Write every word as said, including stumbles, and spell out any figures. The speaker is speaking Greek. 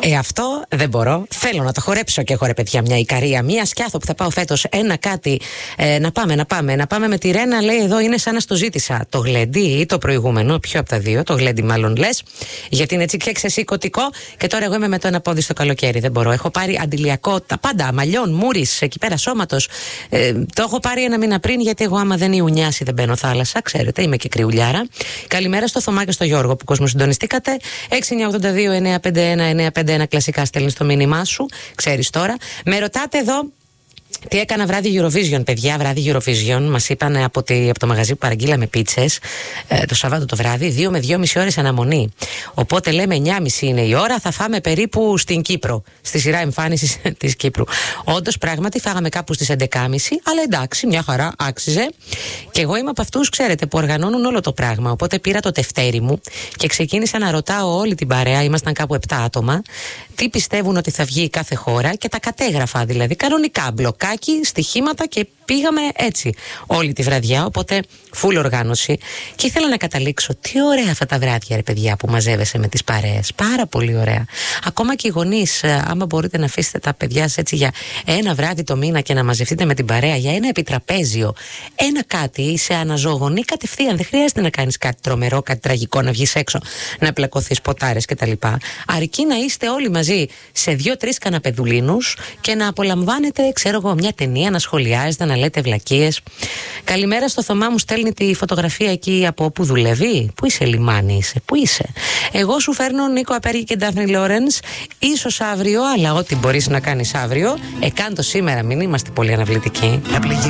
Ε, αυτό δεν μπορώ. Θέλω να το χορέψω και εγώ, ρε παιδιά, μια Ικαρία. Μια Σκιάθο που θα πάω φέτος. Ένα κάτι. Ε, να πάμε, να πάμε. Να πάμε με τη Ρένα, λέει εδώ, είναι σαν να στο ζήτησα. Το γλέντι ή το προηγούμενο, ποιο από τα δύο. Το γλέντι, μάλλον λες. Γιατί είναι έτσι και εξαισικωτικό. Και τώρα εγώ είμαι με το ένα πόδι στο καλοκαίρι. Δεν μπορώ. Έχω πάρει αντιλιακό, τα πάντα. Μαλλιών, μούρης, εκεί πέρα σώματος. Ε, το έχω πάρει ένα μήνα πριν, γιατί εγώ άμα δεν ιουνιάσει δεν μπαίνω θάλασσα. Ξέρετε, είμαι και κρυουλιάρα. Καλημέρα στο Θωμά και στο Γιώργο που κοσμοσυντονιστήκατε. έξι εννιά ογδόντα δύο εννιά πέντε ένα εννιά πέντε ένα κλασικά στέλνεις το μήνυμά σου. Ξέρεις τώρα. Με ρωτάτε εδώ τι έκανα βράδυ Eurovision, παιδιά. Βράδυ Eurovision μας είπαν από, τη, από το μαγαζί που παραγγείλαμε πίτσες ε, το Σαββάτο το βράδυ, δύο με δυόμιση ώρες αναμονή. Οπότε λέμε εννιά και μισή είναι η ώρα, θα φάμε περίπου στην Κύπρο, στη σειρά εμφάνισης της Κύπρου. Όντως, πράγματι, φάγαμε κάπου στις έντεκα και μισή, αλλά εντάξει, μια χαρά, άξιζε. Και εγώ είμαι από αυτούς, ξέρετε, που οργανώνουν όλο το πράγμα. Οπότε πήρα το τευτέρι μου και ξεκίνησα να ρωτάω όλη την παρέα, ήμασταν κάπου επτά άτομα, τι πιστεύουν ότι θα βγει η κάθε χώρα και τα κατέγραφα, δηλαδή κανονικά μπλοκάκι, στοιχήματα και πήγαμε έτσι όλη τη βραδιά. Οπότε full οργάνωση. Και ήθελα να καταλήξω τι ωραία αυτά τα βράδια, ρε παιδιά, που μαζεύεσαι με τις παρέες. Πάρα πολύ ωραία. Ακόμα και οι γονείς, άμα μπορείτε να αφήσετε τα παιδιά σας έτσι για ένα βράδυ το μήνα και να μαζευτείτε με την παρέα για ένα επιτραπέζιο, ένα κάτι, είσαι αναζωογονή κατευθείαν. Δεν χρειάζεται να κάνεις κάτι τρομερό, κάτι τραγικό, να βγεις έξω, να πλακωθείς ποτάρες κτλ. Αρκεί να είστε όλοι μαζί σε δύο-τρεις καναπεδουλίνους και να απολαμβάνετε, ξέρω εγώ, μια ταινία, να σχολιάζετε, να λέτε βλακίες. Καλημέρα στο Θωμά, μου στέλνει τη φωτογραφία εκεί από όπου δουλεύει. Πού είσαι, λιμάνι είσαι, πού είσαι? Εγώ σου φέρνω Νίκο Απέργη και Ντάφνη Λόρενς. Ίσως αύριο, αλλά ό,τι μπορείς να κάνεις αύριο, εκάν το σήμερα, μην είμαστε πολύ αναβλητικοί.